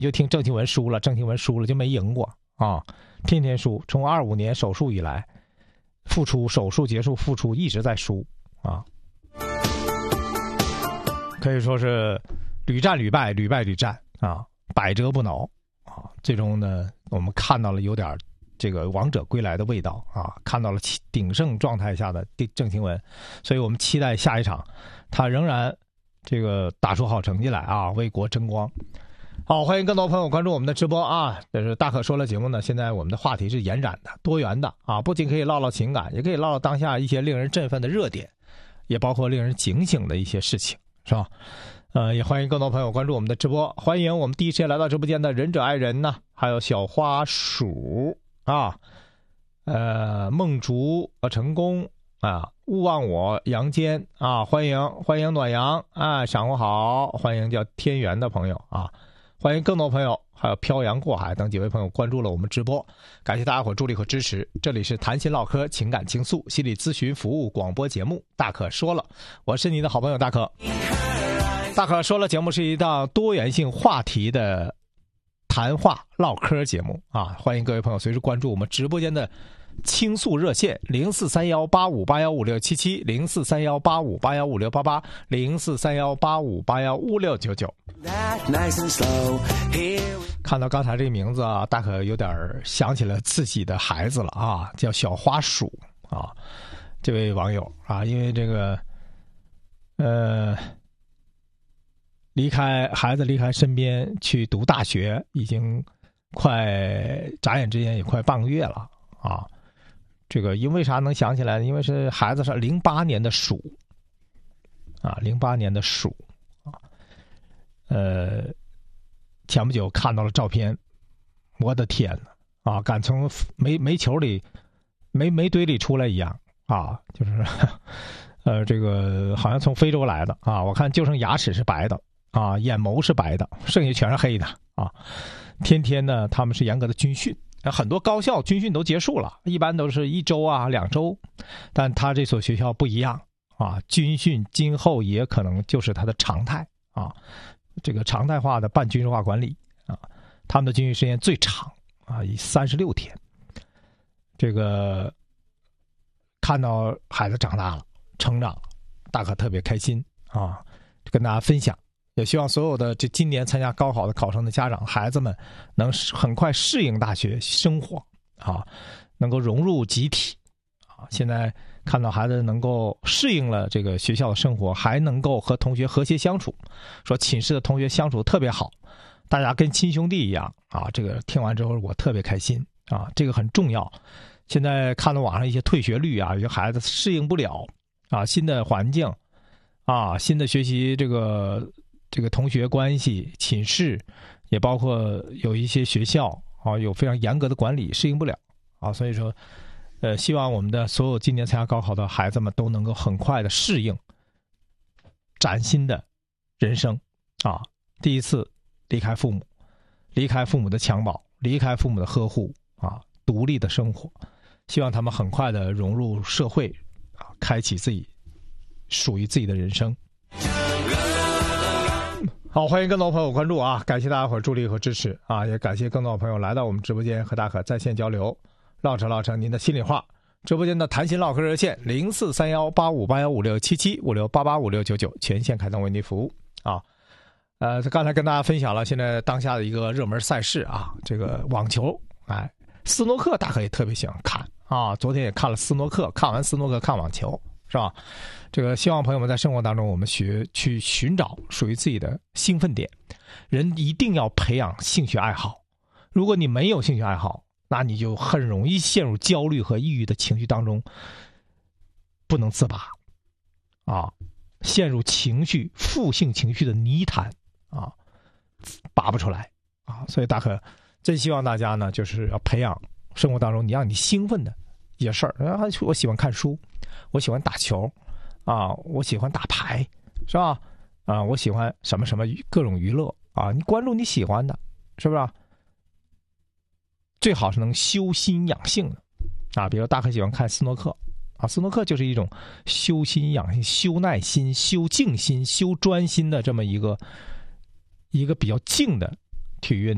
就听郑钦文输了，郑钦文输了就没赢过啊，天天输。从25年手术以来，复出手术结束复出一直在输啊，可以说是屡战屡败，屡败屡战啊，百折不挠啊。最终呢，我们看到了有点这个王者归来的味道啊，看到了鼎盛状态下的郑钦文，所以我们期待下一场他仍然这个打出好成绩来啊，为国争光。好，欢迎更多朋友关注我们的直播啊！这是大可说了节目呢，现在我们的话题是延展的、多元的啊，不仅可以唠唠情感，也可以唠唠当下一些令人振奋的热点，也包括令人警醒的一些事情，是吧？也欢迎更多朋友关注我们的直播，欢迎我们第一时间来到直播间的忍者爱人呢，还有小花鼠啊，梦竹成功啊，勿忘我杨坚啊，欢迎暖阳啊，晌午好，欢迎叫天元的朋友啊。欢迎更多朋友，还有漂洋过海等几位朋友关注了我们直播，感谢大家伙助力和支持。这里是谈心唠嗑、情感倾诉、心理咨询服务广播节目，大可说了，我是您的好朋友大可。大可说了节目是一档多元性话题的谈话唠嗑节目啊，欢迎各位朋友随时关注我们直播间的倾诉热线043185815677 043185815688 043185815699。看到刚才这个名字啊，大可有点想起了自己的孩子了啊，叫小花鼠啊。这位网友啊，因为这个孩子离开身边去读大学，已经眨眼之间也快半个月了啊。这个因为啥能想起来呢？因为是孩子是08年的鼠啊，08年的鼠啊。前不久看到了照片，我的天哪啊，敢从煤球里煤堆里出来一样啊，就是这个好像从非洲来的啊。我看就剩牙齿是白的啊，眼眸是白的，剩下全是黑的啊。天天呢他们是严格的军训，很多高校军训都结束了，一般都是1周啊2周，但他这所学校不一样啊，军训今后也可能就是他的常态啊，这个常态化的半军事化管理啊，他们的军训时间最长啊，以36天。这个看到孩子长大了、成长了，大可特别开心啊，跟大家分享。也希望所有的这今年参加高考的考生的家长孩子们能很快适应大学生活啊，能够融入集体啊。现在看到孩子能够适应了这个学校的生活，还能够和同学和谐相处，说寝室的同学相处特别好，大家跟亲兄弟一样啊。这个听完之后我特别开心啊，这个很重要。现在看到网上一些退学率啊，有些孩子适应不了啊，新的环境啊，新的学习这个同学关系、寝室，也包括有一些学校啊，有非常严格的管理，适应不了啊。所以说，希望我们的所有今年参加高考的孩子们都能够很快的适应崭新的人生啊。第一次离开父母，离开父母的襁褓，离开父母的呵护啊，独立的生活。希望他们很快的融入社会啊，开启自己属于自己的人生。好，欢迎更多朋友关注啊！感谢大家伙助力和支持啊！也感谢更多朋友来到我们直播间和大可在线交流，唠扯您的心里话。直播间的谈心唠嗑热线043185815677 全线开通为您服务啊！刚才跟大家分享了现在当下的一个热门赛事啊，这个网球，斯诺克大可也特别喜欢看啊！昨天也看了斯诺克，看完斯诺克看网球。是吧？这个希望朋友们在生活当中，我们去寻找属于自己的兴奋点。人一定要培养兴趣爱好。如果你没有兴趣爱好，那你就很容易陷入焦虑和抑郁的情绪当中，不能自拔啊，陷入负性情绪的泥潭啊，拔不出来啊。所以大可真希望大家呢，就是要培养生活当中让你兴奋的一些事儿。我喜欢看书。我喜欢打球啊，我喜欢打牌，是吧？啊，我喜欢什么各种娱乐啊，你关注你喜欢的，是不是？最好是能修心养性的啊，比如大可喜欢看斯诺克啊，斯诺克就是一种修心养性、修耐心、修静心、修专心的这么一个比较静的体育运动。